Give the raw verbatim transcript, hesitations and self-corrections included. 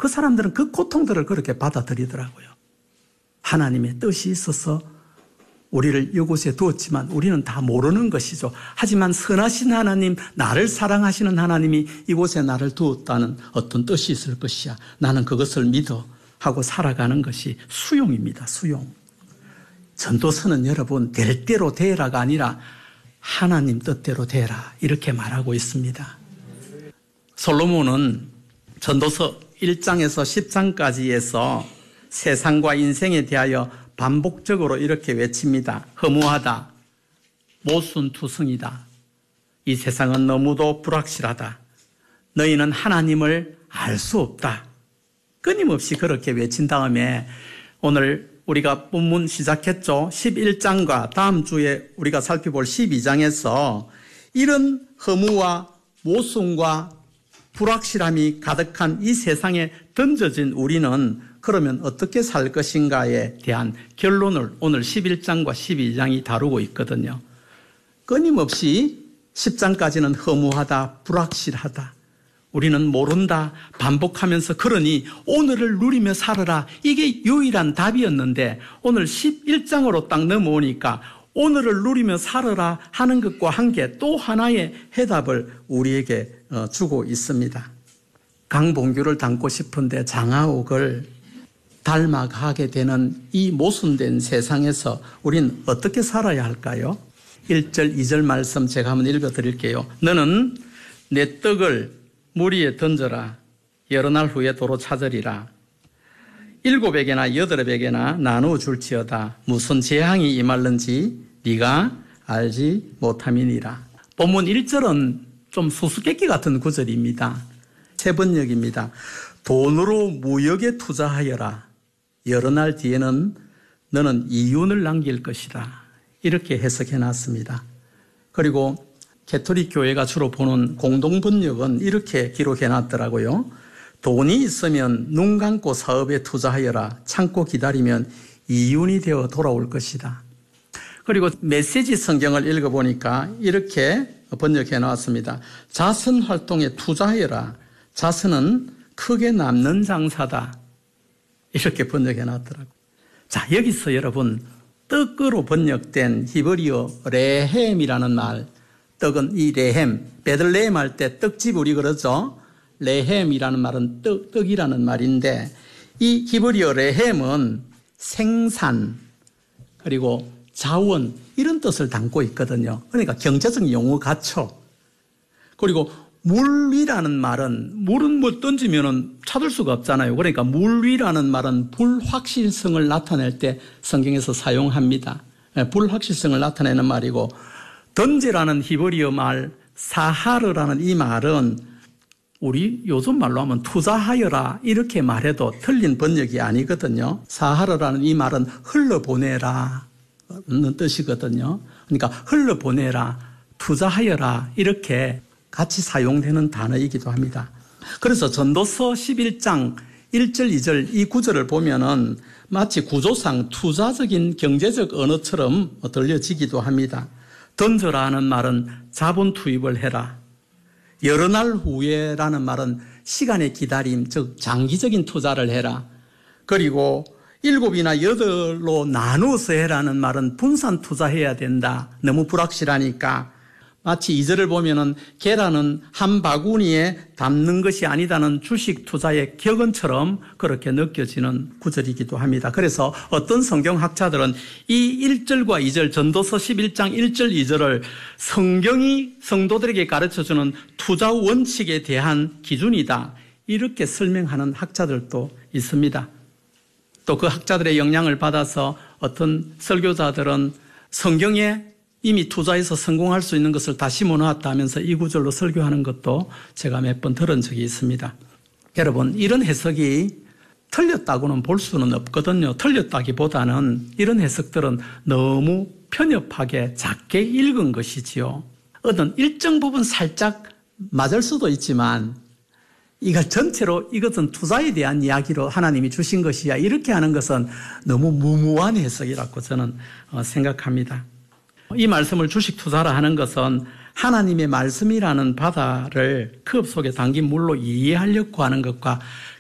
그 사람들은 그 고통들을 그렇게 받아들이더라고요. 하나님의 뜻이 있어서 우리를 이곳에 두었지만 우리는 다 모르는 것이죠. 하지만 선하신 하나님, 나를 사랑하시는 하나님이 이곳에 나를 두었다는 어떤 뜻이 있을 것이야. 나는 그것을 믿어 하고 살아가는 것이 수용입니다. 수용. 전도서는 여러분 될 대로 되라가 아니라 하나님 뜻대로 되라 이렇게 말하고 있습니다. 솔로몬은 전도서 일 장에서 십 장까지에서 세상과 인생에 대하여 반복적으로 이렇게 외칩니다. 허무하다. 모순투성이다. 이 세상은 너무도 불확실하다. 너희는 하나님을 알 수 없다. 끊임없이 그렇게 외친 다음에 오늘 우리가 본문 시작했죠. 십일 장과 다음 주에 우리가 살펴볼 십이 장에서 이런 허무와 모순과 불확실함이 가득한 이 세상에 던져진 우리는 그러면 어떻게 살 것인가에 대한 결론을 오늘 십일 장과 십이 장이 다루고 있거든요. 끊임없이 십 장까지는 허무하다, 불확실하다. 우리는 모른다, 반복하면서 그러니 오늘을 누리며 살아라. 이게 유일한 답이었는데 오늘 십일 장으로 딱 넘어오니까 오늘을 누리며 살아라 하는 것과 함께 또 하나의 해답을 우리에게 주고 있습니다. 강봉규를 닮고 싶은데 장하옥을 닮아가게 되는 이 모순된 세상에서 우린 어떻게 살아야 할까요? 일 절, 이 절 말씀 제가 한번 읽어드릴게요. 너는 내 떡을 물 위에 던져라. 여러 날 후에 도로 찾으리라. 일곱에게나 여덟에게나 나누어 줄지어다. 무슨 재앙이 임할는지 네가 알지 못함이니라. 본문 일 절은 좀 수수께끼 같은 구절입니다. 세 번역입니다. 돈으로 무역에 투자하여라. 여러 날 뒤에는 너는 이윤을 남길 것이다. 이렇게 해석해 놨습니다. 그리고 가톨릭 교회가 주로 보는 공동번역은 이렇게 기록해 놨더라고요. 돈이 있으면 눈 감고 사업에 투자하여라. 참고 기다리면 이윤이 되어 돌아올 것이다. 그리고 메시지 성경을 읽어보니까 이렇게 번역해 놨습니다. 자선 활동에 투자하여라. 자선은 크게 남는 장사다. 이렇게 번역해 놨더라고요. 자, 여기서 여러분 떡으로 번역된 히브리어 레헴이라는 말, 떡은 이 레헴, 베들레헴 할 때 떡집 우리 그러죠. 레헴이라는 말은 떡, 떡이라는 말인데 이 히브리어 레헴은 생산 그리고 자원 이런 뜻을 담고 있거든요. 그러니까 경제적 용어 같죠. 그리고 물 위라는 말은 물은 뭐 던지면은 찾을 수가 없잖아요. 그러니까 물 위라는 말은 불확실성을 나타낼 때 성경에서 사용합니다. 불확실성을 나타내는 말이고 던지라는 히브리어 말 사하르라는 이 말은 우리 요즘 말로 하면 투자하여라 이렇게 말해도 틀린 번역이 아니거든요. 사하르라는 이 말은 흘러보내라 는 뜻이거든요. 그러니까 흘러보내라, 투자하여라 이렇게 같이 사용되는 단어이기도 합니다. 그래서 전도서 십일 장 일 절, 이 절 이 구절을 보면은 마치 구조상 투자적인 경제적 언어처럼 들려지기도 합니다. 던져라 하는 말은 자본 투입을 해라. 여러 날 후에라는 말은 시간의 기다림, 즉 장기적인 투자를 해라. 그리고 일곱이나 여덟로 나누어서 해라는 말은 분산 투자해야 된다. 너무 불확실하니까. 마치 이 절을 보면은 계란은 한 바구니에 담는 것이 아니다는 주식 투자의 격언처럼 그렇게 느껴지는 구절이기도 합니다. 그래서 어떤 성경학자들은 이 일 절과 이 절 전도서 십일 장 일 절 이 절을 성경이 성도들에게 가르쳐주는 투자 원칙에 대한 기준이다. 이렇게 설명하는 학자들도 있습니다. 또 그 학자들의 영향을 받아서 어떤 설교자들은 성경에 이미 투자해서 성공할 수 있는 것을 다 심어놓았다 하면서 이 구절로 설교하는 것도 제가 몇 번 들은 적이 있습니다. 여러분, 이런 해석이 틀렸다고는 볼 수는 없거든요. 틀렸다기보다는 이런 해석들은 너무 편협하게 작게 읽은 것이지요. 어떤 일정 부분 살짝 맞을 수도 있지만 이걸 전체로 이것은 투자에 대한 이야기로 하나님이 주신 것이야 이렇게 하는 것은 너무 무모한 해석이라고 저는 생각합니다. 이 말씀을 주식 투자라 하는 것은 하나님의 말씀이라는 바다를 컵 속에 담긴 물로 이해하려고 하는 것과